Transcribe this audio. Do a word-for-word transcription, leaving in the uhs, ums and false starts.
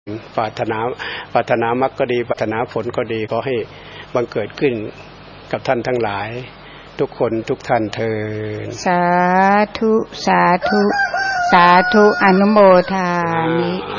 ปรารถนาปรารถนามรรคก็ดีปรารถนาผลก็ดีขอให้บังเกิดขึ้นกับท่านทั้งหลายทุกคนทุกท่านเทอญสาธุสาธุสาธุอนุโมทามิ